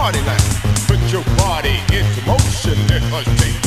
party line. Put your body into motion, let us take